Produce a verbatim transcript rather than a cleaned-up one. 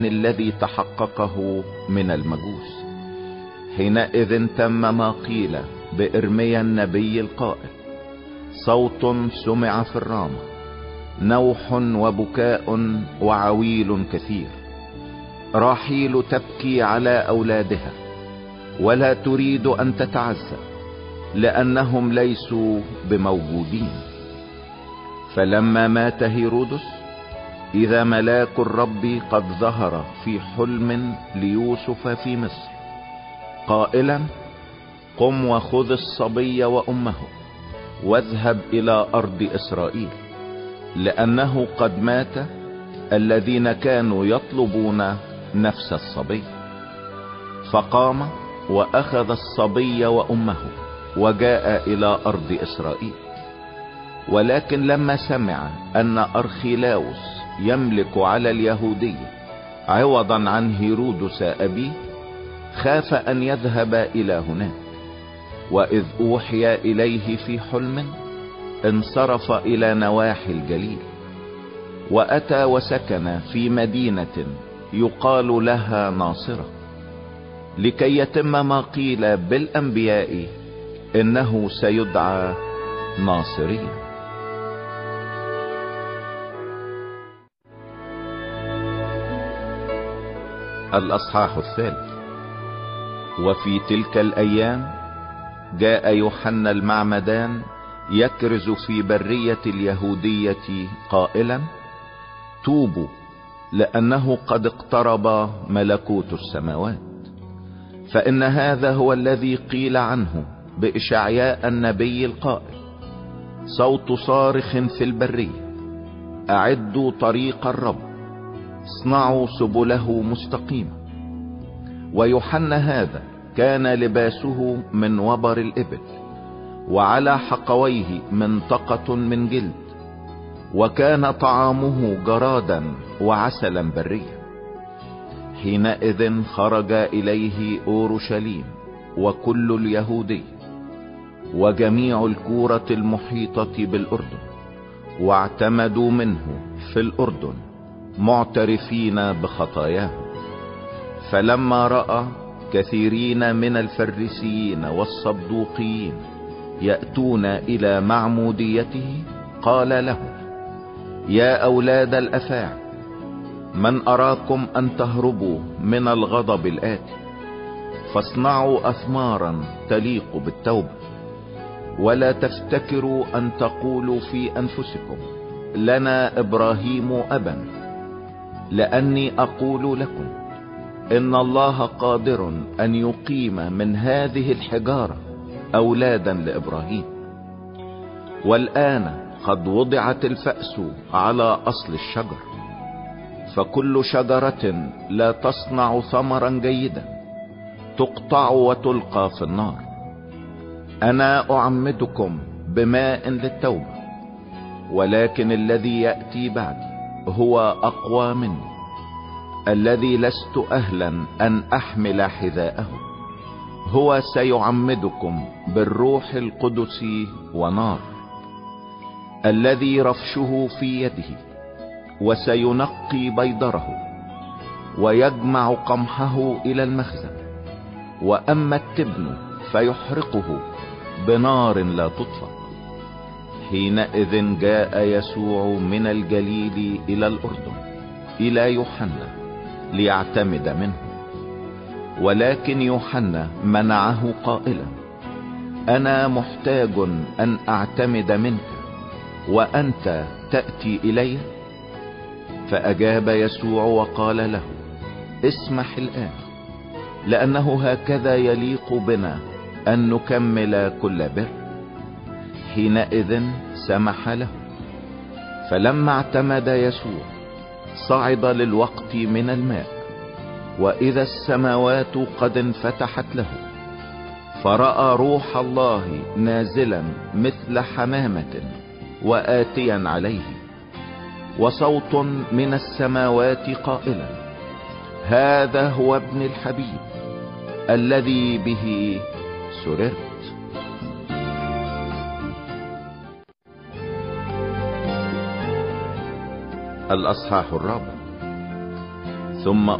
الذي تحققه من المجوس. حينئذ تم ما قيل بإرميا النبي القائل: صوت سمع في الرامة، نوح وبكاء وعويل كثير، راحيل تبكي على أولادها ولا تريد أن تتعزى لأنهم ليسوا بموجودين. فلما مات هيرودس، إذا ملاك الرب قد ظهر في حلم ليوسف في مصر قائلا: قم وخذ الصبي وأمه واذهب إلى أرض إسرائيل، لأنه قد مات الذين كانوا يطلبون نفس الصبي. فقام وأخذ الصبي وأمه وجاء إلى أرض إسرائيل. ولكن لما سمع أن أرخيلاوس يملك على اليهودية عوضا عن هيرودس أبيه، خاف أن يذهب إلى هناك. وإذ أوحي إليه في حلم انصرف إلى نواحي الجليل، وأتى وسكن في مدينة يقال لها ناصرة، لكي يتم ما قيل بالأنبياء إنه سيدعى ناصريا. الأصحاح الثالث. وفي تلك الأيام جاء يوحنا المعمدان يكرز في برية اليهودية قائلا: توبوا، لأنه قد اقترب ملكوت السماوات. فإن هذا هو الذي قيل عنه بإشعياء النبي القائل: صوت صارخ في البرية، أعدوا طريق الرب، اصنعوا سبله مستقيمة. ويوحنا هذا كان لباسه من وبر الإبل، وعلى حقويه منطقة من جلد، وكان طعامه جرادا وعسلا بريا. حينئذ خرج إليه أورشليم وكل اليهودية وجميع الكورة المحيطة بالأردن، واعتمدوا منه في الأردن معترفين بخطاياهم. فلما رأى كثيرين من الفريسيين والصدوقيين يأتون إلى معموديته قال لهم: يا أولاد الأفاعي، من أراكم أن تهربوا من الغضب الآتي؟ فاصنعوا أثمارا تليق بالتوبة، ولا تفتكروا أن تقولوا في أنفسكم: لنا إبراهيم أبا. لأني أقول لكم إن الله قادر أن يقيم من هذه الحجارة أولادا لإبراهيم. والآن قد وضعت الفأس على أصل الشجر، فكل شجرة لا تصنع ثمرا جيدا تقطع وتلقى في النار. أنا أعمدكم بماء للتوبة، ولكن الذي يأتي بعدي هو أقوى مني، الذي لست أهلا أن أحمل حذاءه. هو سيعمدكم بالروح القدس ونار، الذي رفشه في يده، وسينقي بيضره ويجمع قمحه إلى المخزن. وأما التبن فيحرقه بنار لا تطفأ. حينئذ جاء يسوع من الجليل إلى الأردن إلى يوحنا ليعتمد منه. ولكن يوحنا منعه قائلا: أنا محتاج أن أعتمد منك وأنت تأتي إلي؟ فأجاب يسوع وقال له: اسمح الآن، لأنه هكذا يليق بنا أن نكمل كل بر. حينئذ سمح له. فلما اعتمد يسوع صعد للوقت من الماء، وإذا السماوات قد انفتحت له، فرأى روح الله نازلا مثل حمامة وآتيا عليه، وصوت من السماوات قائلا: هذا هو ابن الحبيب الذي به سررت. الأصحاح الرابع. ثم